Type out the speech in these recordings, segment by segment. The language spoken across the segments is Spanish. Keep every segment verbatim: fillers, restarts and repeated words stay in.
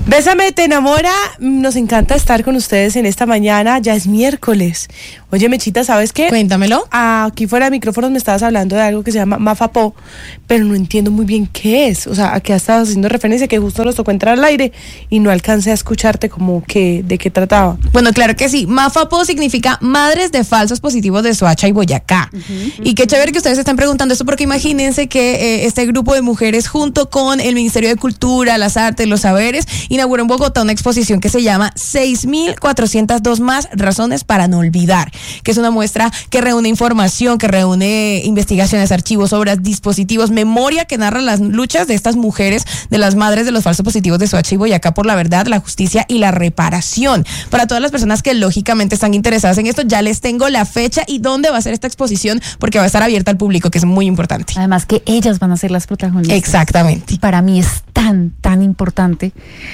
Bésame, te enamora. Nos encanta estar con ustedes en esta mañana. Ya es miércoles. Oye, Mechita, ¿sabes qué? Cuéntamelo. Aquí fuera de micrófonos me estabas hablando de algo que se llama Mafapó, pero no entiendo muy bien qué es. O sea, ¿a qué estabas haciendo referencia? Que justo nos tocó entrar al aire y no alcancé a escucharte como que de qué trataba. Bueno, claro que sí. Mafapó significa Madres de Falsos Positivos de Soacha y Boyacá. Uh-huh, y uh-huh. Qué chévere que ustedes se están preguntando esto, porque imagínense que eh, este grupo de mujeres, junto con el Ministerio de Cultura, las Artes, los Saberes, inauguró en Bogotá una exposición que se llama seis mil cuatrocientas dos más razones para no olvidar, que es una muestra que reúne información, que reúne investigaciones, archivos, obras, dispositivos, memoria que narra las luchas de estas mujeres, de las madres de los falsos positivos de Soacha y Boyacá por la verdad, la justicia y la reparación. Para todas las personas que lógicamente están interesadas en esto, ya les tengo la fecha y dónde va a ser esta exposición, porque va a estar abierta al público, que es muy importante. Además que ellas van a ser las protagonistas. Exactamente. Y para mí es tan, tan importante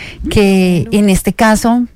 que en este caso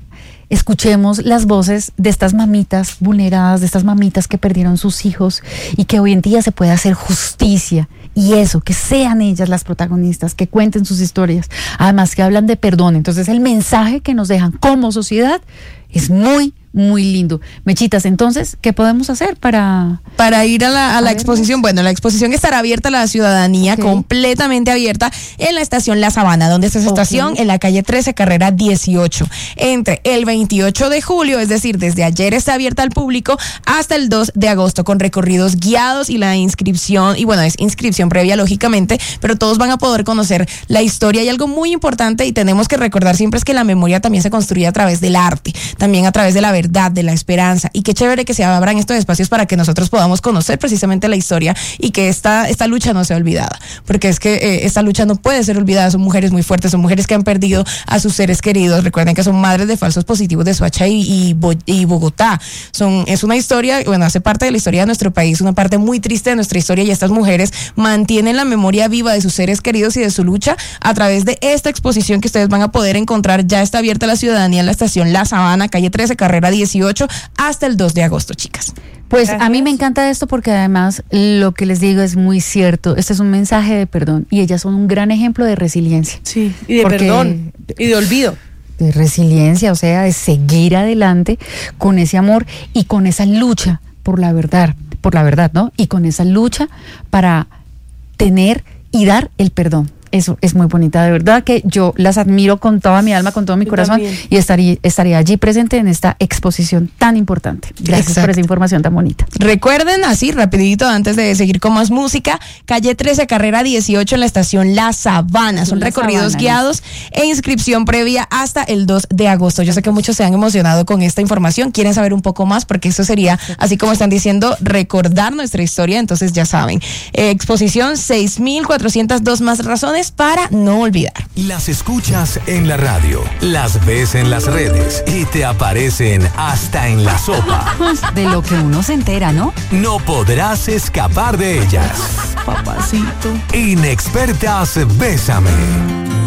escuchemos las voces de estas mamitas vulneradas, de estas mamitas que perdieron sus hijos y que hoy en día se puede hacer justicia. Y eso, que sean ellas las protagonistas, que cuenten sus historias, además que hablan de perdón. Entonces el mensaje que nos dejan como sociedad es muy, muy lindo. Mechitas, entonces, ¿qué podemos hacer para...? Para ir a la, a la exposición. Bueno, la exposición estará abierta a la ciudadanía, okay, completamente abierta, en la estación La Sabana. ¿Dónde está esa estación? Okay. En la calle trece, carrera dieciocho. Entre el veintiocho de julio, es decir, desde ayer está abierta al público, hasta el dos de agosto, con recorridos guiados y la inscripción, y bueno, es inscripción previa, lógicamente, pero todos van a poder conocer la historia. Y algo muy importante, y tenemos que recordar siempre, es que la memoria también se construye a través del arte, también a través de la verdad, de la esperanza, y qué chévere que se abran estos espacios para que nosotros podamos conocer precisamente la historia y que esta, esta lucha no sea olvidada, porque es que eh, esta lucha no puede ser olvidada. Son mujeres muy fuertes, son mujeres que han perdido a sus seres queridos. Recuerden que son madres de falsos positivos de Soacha y, y, Bo, y Bogotá. Son, es una historia, bueno, hace parte de la historia de nuestro país, una parte muy triste de nuestra historia, y estas mujeres mantienen la memoria viva de sus seres queridos y de su lucha a través de esta exposición que ustedes van a poder encontrar. Ya está abierta a la ciudadanía en la estación La Sabana, calle trece, carrera dieciocho, hasta el dos de agosto, chicas. Pues gracias. A mí me encanta esto porque además lo que les digo es muy cierto. Este es un mensaje de perdón y ellas son un gran ejemplo de resiliencia. Sí, y de perdón y de olvido. De resiliencia, o sea, de seguir adelante con ese amor y con esa lucha por la verdad, por la verdad, ¿no? Y con esa lucha para tener y dar el perdón. Eso es muy bonita, de verdad que yo las admiro con toda mi alma, con todo mi yo corazón también. Y estaría, estaría allí presente en esta exposición tan importante. Gracias Exacto. por esa información tan bonita. Recuerden, así rapidito antes de seguir con más música, calle trece, carrera dieciocho, en la estación La Sabana. Son la recorridos Sabana, guiados ¿no? e inscripción previa hasta el dos de agosto. Yo sé que muchos se han emocionado con esta información, quieren saber un poco más, porque eso sería, así como están diciendo, recordar nuestra historia. Entonces ya saben, eh, exposición seis mil cuatrocientas dos más razones para no olvidar. Las escuchas en la radio, las ves en las redes y te aparecen hasta en la sopa. De lo que uno se entera, ¿no? No podrás escapar de ellas. Papacito. Inexpertas, bésame.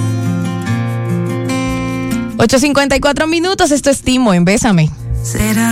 ocho cincuenta y cuatro minutos, esto es Timo en Bésame. Será